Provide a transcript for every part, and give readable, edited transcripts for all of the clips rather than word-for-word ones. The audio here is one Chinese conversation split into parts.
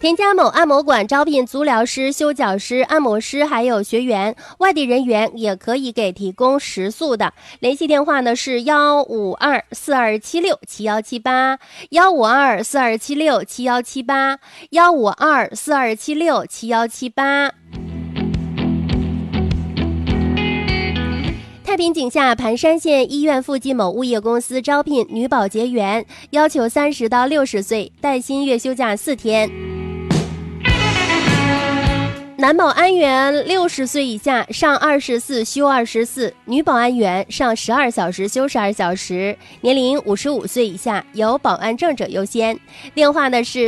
田家某按摩馆招聘足疗师、修脚师、按摩师，还有学员，外地人员也可以给提供食宿的。联系电话呢是152-4276-7178，152-4276-7178，152-4276-7178。太平井下盘山县医院附近某物业公司招聘女保洁员，要求30到60岁，带薪月休假4天。男保安员60岁以下，上24休24，女保安员上12小时休12小时，年龄55岁以下，有保安证者优先。电话呢是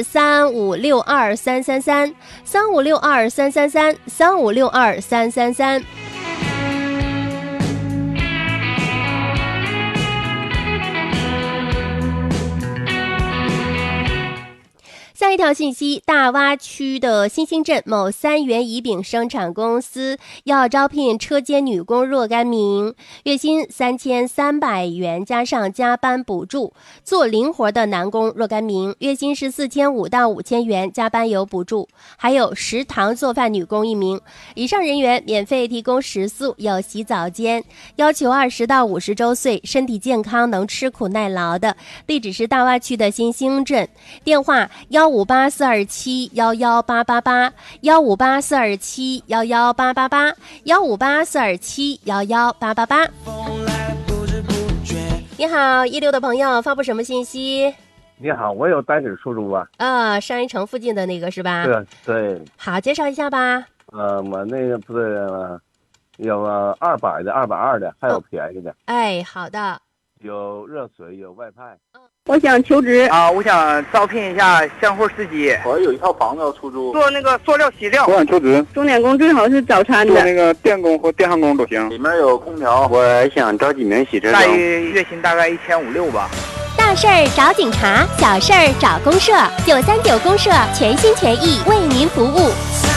3562-333，3562-333，3562-333。下一条信息，大洼区的新兴镇某3元乙丙生产公司要招聘车间女工若干名，月薪3300元加上加班补助，做零活的男工若干名，月薪是4500到5000元，加班有补助，还有食堂做饭女工1名。以上人员免费提供食宿，有洗澡间，要求20到50周岁，身体健康，能吃苦耐劳的。地址是大洼区的新兴镇，电话158-427-11888，158-427-11888，158-427-11888。你好，16的朋友，发布什么信息？ 你好，我有单身出租啊。 商业城附近的那个是吧？ 对。 好，介绍一下吧。 我那个不是有200的、220的，还有便宜的。 哎，好的。 有热水，有外派。 我想求职啊，我想招聘一下箱货司机。 我有一套房子要出租， 做那个塑料洗料。 我想求职， 钟点工最好是早餐的， 做那个电工或电焊工都行。里面有空调。我想招几名洗车大约月薪大概1500-1600吧。 大事儿找警察，小事儿找公社，939公社全心全意为您服务。